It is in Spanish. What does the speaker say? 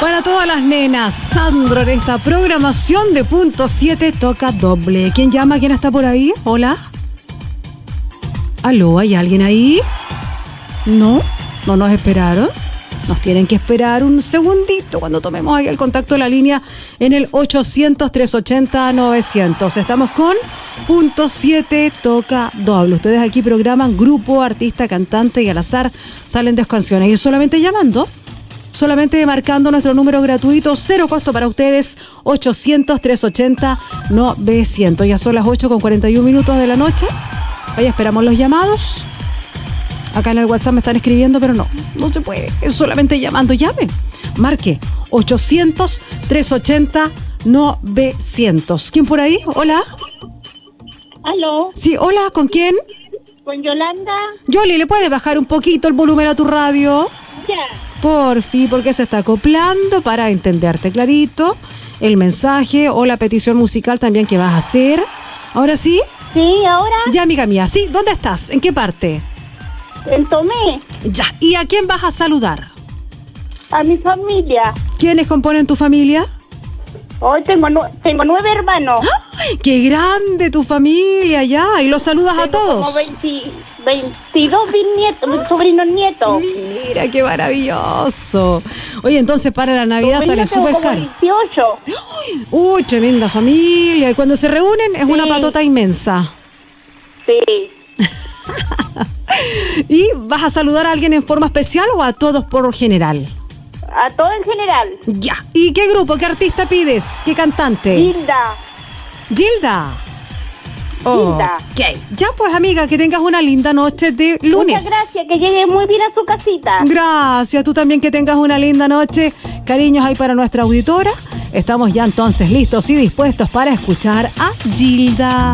Para todas las nenas, Sandro en esta programación de Punto 7 toca doble. ¿Quién llama? ¿Quién está por ahí? Hola. ¿Aló? ¿Hay alguien ahí? ¿No? ¿No nos esperaron? Nos tienen que esperar un segundito cuando tomemos ahí el contacto de la línea en el 800-380-900. Estamos con Punto 7 toca doble. Ustedes aquí programan grupo, artista, cantante y al azar salen 2 canciones. Y solamente llamando, solamente marcando nuestro número gratuito, 0 costo para ustedes, 800-380-900. Ya son las 8:41 de la noche. Ahí esperamos los llamados. Acá en el WhatsApp me están escribiendo, pero no se puede. Es solamente llamando. Llame. Marque 800-380-900. ¿Quién por ahí? Hola. ¿Aló? Sí, hola. ¿Con quién? Con Yolanda. Yoli, ¿le puedes bajar un poquito el volumen a tu radio? Ya. Porfi, porque se está acoplando para entenderte clarito el mensaje o la petición musical también que vas a hacer. ¿Ahora sí? Sí, ahora. Ya, amiga mía. Sí, ¿dónde estás? ¿En qué parte? En Tomé. Ya. ¿Y a quién vas a saludar? A mi familia. ¿Quiénes componen tu familia? Hoy tengo 9 hermanos. ¡Ay, qué grande tu familia ya! ¿Y los saludas a todos? Como 22 bisnietos, sobrinos nietos. Mira, qué maravilloso. Oye, entonces para la Navidad sale súper caro. 18. Uy, tremenda familia. Y cuando se reúnen es una patota inmensa. Sí. ¿Y vas a saludar a alguien en forma especial o a todos por general? A todo en general. Ya. ¿Y qué grupo, qué artista pides? ¿Qué cantante? Gilda. Gilda. Gilda. Ok. Ya pues, amiga, que tengas una linda noche de lunes. Muchas gracias, que llegue muy bien a su casita. Gracias, tú también que tengas una linda noche. Cariños ahí para nuestra auditora. Estamos ya entonces listos y dispuestos para escuchar a Gilda.